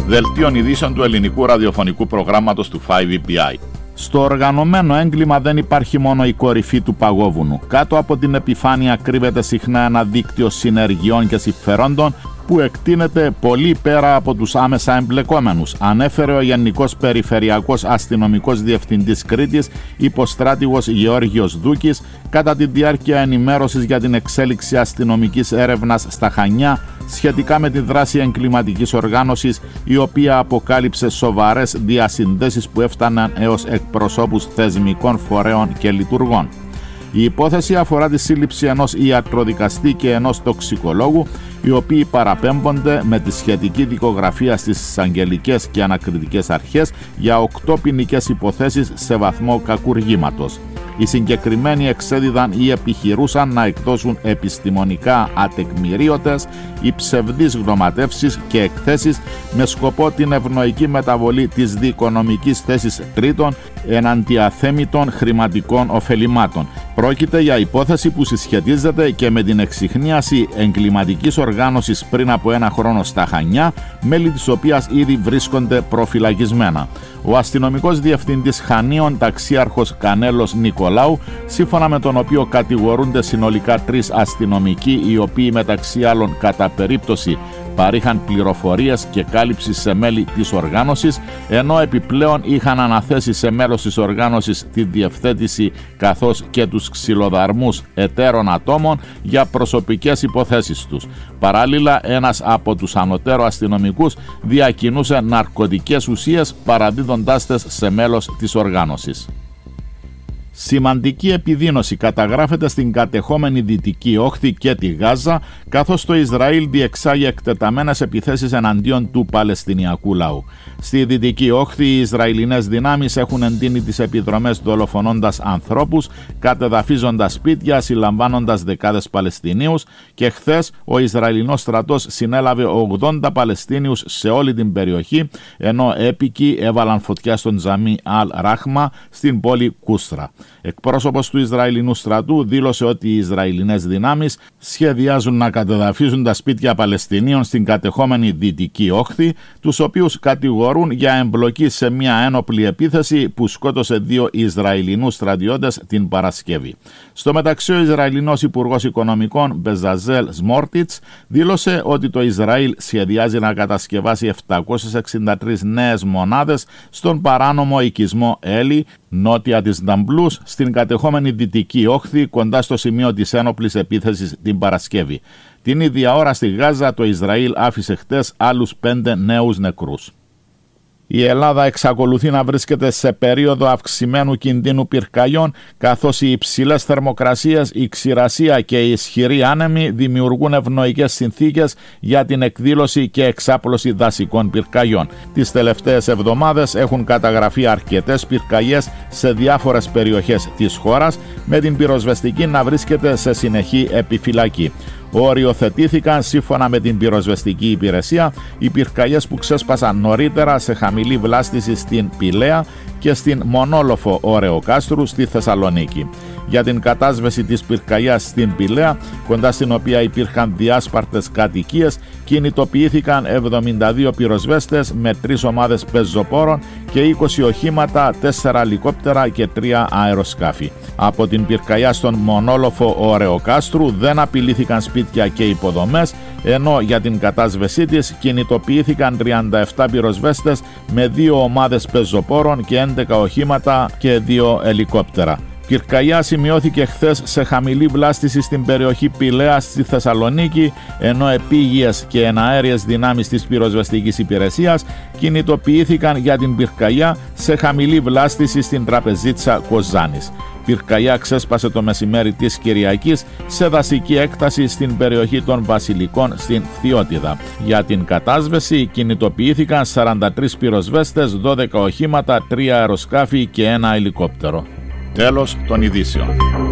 Δελτίων ειδήσεων του ελληνικού ραδιοφωνικού προγράμματος του 5EPI. Στο οργανωμένο έγκλημα δεν υπάρχει μόνο η κορυφή του παγόβουνου. Κάτω από την επιφάνεια κρύβεται συχνά ένα δίκτυο συνεργειών και συμφερόντων που εκτείνεται πολύ πέρα από τους άμεσα εμπλεκόμενους, ανέφερε ο Γενικός Περιφερειακός Αστυνομικός Διευθυντής Κρήτης, υποστράτηγος Γεώργιος Δούκης, κατά τη διάρκεια ενημέρωσης για την εξέλιξη αστυνομικής έρευνας στα Χανιά σχετικά με τη δράση εγκληματικής οργάνωσης, η οποία αποκάλυψε σοβαρές διασυνδέσεις που έφταναν έως εκπροσώπους θεσμικών φορέων και λειτουργών. Η υπόθεση αφορά τη σύλληψη ενός ιατροδικαστή και ενός τοξικολόγου, οι οποίοι παραπέμπονται με τη σχετική δικογραφία στις εισαγγελικές και ανακριτικές αρχές για 8 ποινικές υποθέσεις σε βαθμό κακουργήματος. Οι συγκεκριμένοι εξέδιδαν ή επιχειρούσαν να εκδώσουν επιστημονικά ατεκμηρίωτες ή ψευδείς γνωματεύσεις και εκθέσεις με σκοπό την ευνοϊκή μεταβολή της διοικονομικής θέσης τρίτων εναντί αθέμητων χρηματικών ωφελημάτων. Πρόκειται για υπόθεση που συσχετίζεται και με την εξιχνίαση εγκληματικής οργάνωσης πριν από ένα χρόνο στα Χανιά, μέλη της οποίας ήδη βρίσκονται προφυλακισμένα. Ο αστυνομικός διευθυντής Χανίων, ταξίαρχος Κανέλος Νικολάου, σύμφωνα με τον οποίο κατηγορούνται συνολικά 3 αστυνομικοί, οι οποίοι μεταξύ άλλων κατά περίπτωση παρήχαν πληροφορίες και κάλυψη σε μέλη της οργάνωσης, ενώ επιπλέον είχαν αναθέσει σε μέλος της οργάνωσης τη διευθέτηση καθώς και τους ξυλοδαρμούς εταίρων ατόμων για προσωπικές υποθέσεις τους. Παράλληλα, ένας από τους ανωτέρω αστυνομικούς διακινούσε ναρκωτικές ουσίες παραδίδοντάς τες σε μέλος της οργάνωσης. Σημαντική επιδείνωση καταγράφεται στην κατεχόμενη Δυτική Όχθη και τη Γάζα, καθώς το Ισραήλ διεξάγει εκτεταμένες επιθέσεις εναντίον του Παλαιστινιακού λαού. Στη Δυτική Όχθη, οι Ισραηλινές δυνάμεις έχουν εντείνει τις επιδρομές δολοφονώντας ανθρώπους, κατεδαφίζοντας σπίτια, συλλαμβάνοντας δεκάδες Παλαιστινίους και χθες ο Ισραηλινός στρατός συνέλαβε 80 Παλαιστίνιους σε όλη την περιοχή, ενώ έπικοι έβαλαν φωτιά στον τζαμί Αλ-Ράχμα στην πόλη Κούστρα. Εκπρόσωπος του Ισραηλινού στρατού δήλωσε ότι οι Ισραηλινές δυνάμεις σχεδιάζουν να κατεδαφίζουν τα σπίτια Παλαιστινίων στην κατεχόμενη Δυτική Όχθη, τους οποίους κατηγορούν για εμπλοκή σε μια ένοπλη επίθεση που σκότωσε 2 Ισραηλινούς στρατιώτες την Παρασκευή. Στο μεταξύ, ο Ισραηλινός Υπουργός Οικονομικών Μπεζαζέλ Σμόρτιτς δήλωσε ότι το Ισραήλ σχεδιάζει να κατασκευάσει 763 νέες μονάδες στον παράνομο οικισμό Έλι, νότια της Νταμπλούς, στην κατεχόμενη Δυτική Όχθη, κοντά στο σημείο της ένοπλης επίθεσης την Παρασκευή. Την ίδια ώρα στη Γάζα το Ισραήλ άφησε χτες άλλους 5 νέους νεκρούς. Η Ελλάδα εξακολουθεί να βρίσκεται σε περίοδο αυξημένου κινδύνου πυρκαγιών, καθώς οι υψηλές θερμοκρασίες, η ξηρασία και οι ισχυροί άνεμοι δημιουργούν ευνοϊκές συνθήκες για την εκδήλωση και εξάπλωση δασικών πυρκαγιών. Τις τελευταίες εβδομάδες έχουν καταγραφεί αρκετές πυρκαγιές σε διάφορες περιοχές της χώρας, με την πυροσβεστική να βρίσκεται σε συνεχή επιφυλακή. Οριοθετήθηκαν σύμφωνα με την πυροσβεστική υπηρεσία οι πυρκαγιές που ξέσπασαν νωρίτερα σε χαμηλή βλάστηση στην Πηλαία και στην μονόλοφο Ωρεοκάστρου στη Θεσσαλονίκη. Για την κατάσβεση της πυρκαγιάς στην Πηλαία, κοντά στην οποία υπήρχαν διάσπαρτες κατοικίες, κινητοποιήθηκαν 72 πυροσβέστες με 3 ομάδες πεζοπόρων και 20 οχήματα, 4 ελικόπτερα και 3 αεροσκάφη. Από την πυρκαγιά στον μονόλοφο Ωρεοκάστρου δεν απειλήθηκαν σπίτια και υποδομές, ενώ για την κατάσβεσή της κινητοποιήθηκαν 37 πυροσβέστες με 2 ομάδες πεζοπόρων και 11 οχήματα και 2 ελικόπτερα. Πυρκαγιά σημειώθηκε χθες σε χαμηλή βλάστηση στην περιοχή Πηλαίας στη Θεσσαλονίκη, ενώ επίγειες και εναέριες δυνάμεις της πυροσβεστικής υπηρεσίας κινητοποιήθηκαν για την πυρκαγιά σε χαμηλή βλάστηση στην Τραπεζίτσα Κοζάνης. Πυρκαγιά ξέσπασε το μεσημέρι της Κυριακής σε δασική έκταση στην περιοχή των Βασιλικών στην Φθιώτιδα. Για την κατάσβεση κινητοποιήθηκαν 43 πυροσβέστες, 12 οχήματα, 3 αεροσκάφη και 1 ελικόπτερο. Τέλος των ειδήσεων.